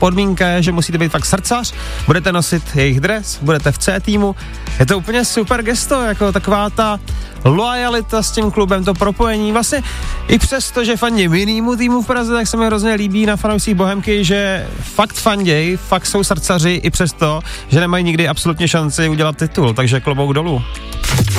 podmínka je, že musíte být fakt srdcař, budete nosit jejich dres, budete v C týmu. Je to úplně super gesto, jako taková ta loajalita s tím klubem, to propojení. Vlastně i přesto, že fandím jinýmu týmu v Praze, tak se mi hrozně líbí na fanoušcích Bohemky, že fakt fanděj, fakt jsou srdcaři i přesto, že nemají nikdy absolutně šanci udělat titul, takže klobouk dolů.